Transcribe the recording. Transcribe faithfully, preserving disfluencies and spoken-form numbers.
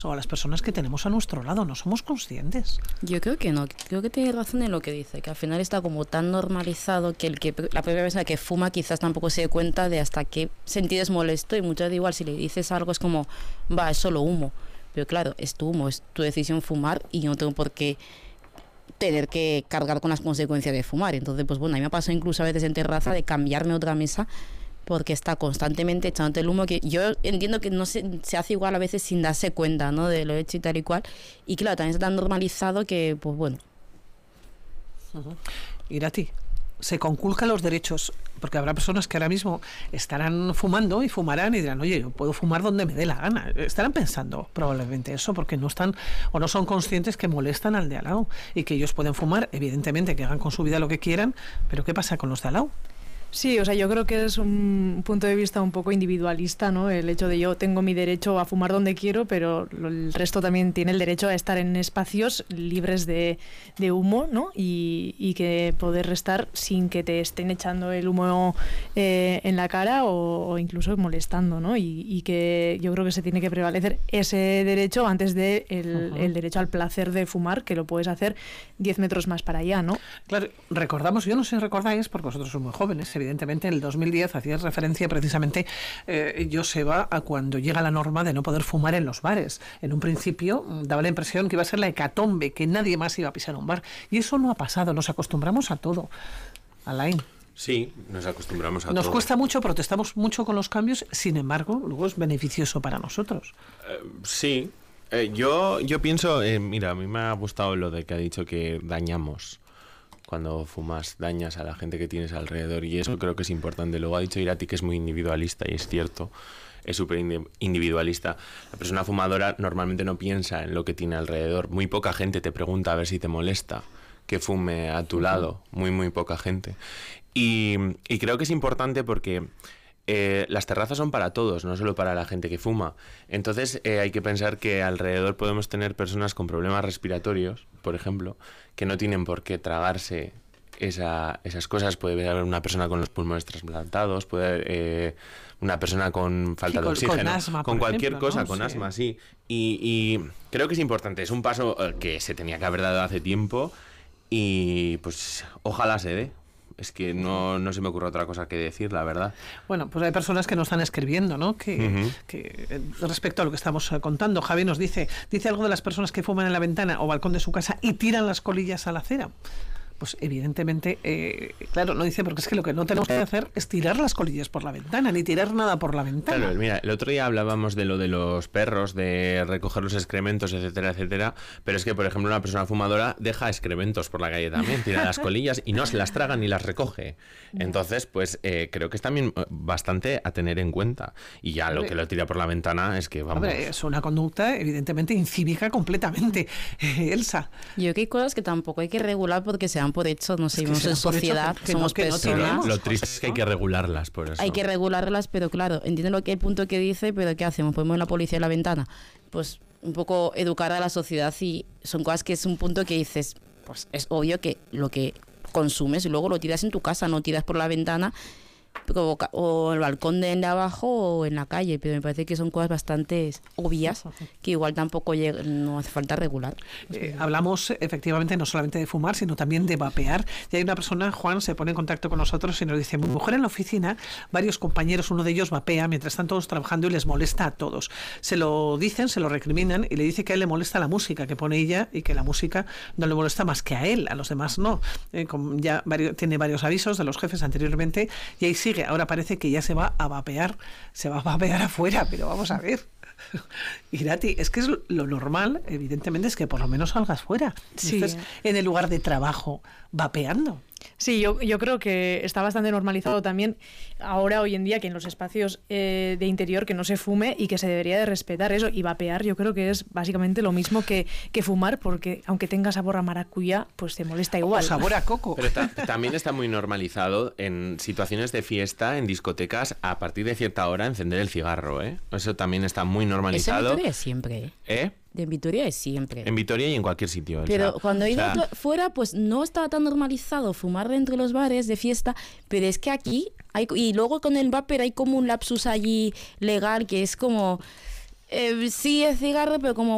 o a las personas que tenemos a nuestro lado, no somos conscientes. Yo creo que no, creo que tiene razón en lo que dice, que al final está como tan normalizado que el que la propia persona que fuma quizás tampoco se dé cuenta de hasta qué sentido es molesto, y muchas veces igual si le dices algo es como, va, es solo humo, pero claro, es tu humo, es tu decisión fumar y yo no tengo por qué tener que cargar con las consecuencias de fumar. Entonces, pues bueno, a mí me pasado incluso a veces en terraza de cambiarme a otra mesa porque está constantemente echándote el humo, que yo entiendo que no se, se hace igual a veces sin darse cuenta, ¿no?, de lo hecho y tal y cual, y claro, también está tan normalizado que, pues bueno. Uh-huh. Irati, se conculcan los derechos, porque habrá personas que ahora mismo estarán fumando y fumarán y dirán, oye, yo puedo fumar donde me dé la gana. Estarán pensando probablemente eso, porque no están o no son conscientes que molestan al de al lado, y que ellos pueden fumar, evidentemente, que hagan con su vida lo que quieran, pero ¿qué pasa con los de al lado? Sí, o sea, yo creo que es un punto de vista un poco individualista, ¿no? El hecho de yo tengo mi derecho a fumar donde quiero, pero el resto también tiene el derecho a estar en espacios libres de, de humo, ¿no? Y, y que poder estar sin que te estén echando el humo eh, en la cara o, o incluso molestando, ¿no? Y, y que yo creo que se tiene que prevalecer ese derecho antes de el, uh-huh. el derecho al placer de fumar, que lo puedes hacer diez metros más para allá, ¿no? Claro, recordamos, yo no sé si recordáis, porque vosotros sois muy jóvenes, evidentemente en el dos mil diez hacías referencia precisamente, eh, Joseba, a cuando llega la norma de no poder fumar en los bares. En un principio daba la impresión que iba a ser la hecatombe, que nadie más iba a pisar un bar. Y eso no ha pasado, nos acostumbramos a todo. Alain. Sí, nos acostumbramos a nos todo. Nos cuesta mucho, protestamos mucho con los cambios, sin embargo, luego es beneficioso para nosotros. Uh, sí, eh, yo, yo pienso, eh, mira, a mí me ha gustado lo de que ha dicho que dañamos. Cuando fumas dañas a la gente que tienes alrededor, y eso creo que es importante. Luego ha dicho Irati que es muy individualista, y es cierto, es súper individualista. La persona fumadora normalmente no piensa en lo que tiene alrededor. Muy poca gente te pregunta a ver si te molesta que fume a tu lado, muy muy poca gente. Y, y creo que es importante porque Eh, las terrazas son para todos, no solo para la gente que fuma. Entonces eh, hay que pensar que alrededor podemos tener personas con problemas respiratorios, por ejemplo, que no tienen por qué tragarse esa, esas cosas. Puede haber una persona con los pulmones trasplantados, puede haber eh, una persona con falta sí, de oxígeno, con, asma, con cualquier ejemplo, cosa, ¿no? con sí. asma, sí. Y, y creo que es importante, es un paso que se tenía que haber dado hace tiempo, y pues ojalá se dé. Es que no, no se me ocurre otra cosa que decir, la verdad. Bueno, pues hay personas que nos están escribiendo, ¿no? Que, uh-huh. que respecto a lo que estamos contando, Javi nos dice, dice algo de las personas que fuman en la ventana o balcón de su casa y tiran las colillas a la acera. Pues evidentemente, eh, claro, no dice, porque es que lo que no tenemos que hacer es tirar las colillas por la ventana, ni tirar nada por la ventana. Claro, mira, el otro día hablábamos de lo de los perros, de recoger los excrementos, etcétera, etcétera, pero es que, por ejemplo, una persona fumadora deja excrementos por la calle también, tira las colillas y no se las traga ni las recoge. Entonces, pues eh, creo que es también bastante a tener en cuenta. Y ya lo que lo tira por la ventana es que, vamos... Hombre, es una conducta evidentemente incívica completamente. Eh, Elsa. Yo creo que hay cosas que tampoco hay que regular porque sean por hecho, no sé, vivimos en sociedad, que somos no, que personas. No tenemos, lo triste es que hay que regularlas, por eso. Hay que regularlas, pero claro, entiendo lo que el punto que dice, pero ¿qué hacemos? ¿Ponemos la policía en la ventana? Pues un poco educar a la sociedad, y son cosas que es un punto que dices, pues es obvio que lo que consumes y luego lo tiras en tu casa, no tiras por la ventana provoca, o el balcón de abajo o en la calle, pero me parece que son cosas bastante obvias que igual tampoco llega, no hace falta regular. Eh, hablamos efectivamente no solamente de fumar, sino también de vapear. Y hay una persona, Juan, se pone en contacto con nosotros y nos dice, mi mujer en la oficina, varios compañeros, uno de ellos vapea mientras están todos trabajando y les molesta a todos. Se lo dicen, se lo recriminan y le dice que a él le molesta la música que pone ella y que la música no le molesta más que a él, a los demás no. Eh, ya varios, tiene varios avisos de los jefes anteriormente y ahí sigue. Ahora parece que ya se va a vapear, se va a vapear afuera, pero vamos a ver. Irati, es que es lo normal, evidentemente, es que por lo menos salgas fuera. Sí. Estés en el lugar de trabajo vapeando. Sí, yo, yo creo que está bastante normalizado también ahora, hoy en día, que en los espacios eh, de interior que no se fume y que se debería de respetar eso. Y vapear yo creo que es básicamente lo mismo que, que fumar, porque aunque tenga sabor a maracuyá, pues te molesta igual. O sabor a coco. Pero está, también está muy normalizado en situaciones de fiesta, en discotecas, a partir de cierta hora encender el cigarro, ¿eh? Eso también está muy normalizado. Eso en Vitoria siempre, ¿Eh? De en Vitoria es siempre. En Vitoria y en cualquier sitio. Pero o sea, cuando he ido o sea, fuera, pues no estaba tan normalizado fumar dentro de los bares de fiesta, pero es que aquí, hay, y luego con el vapor hay como un lapsus allí legal que es como, eh, sí es cigarro, pero como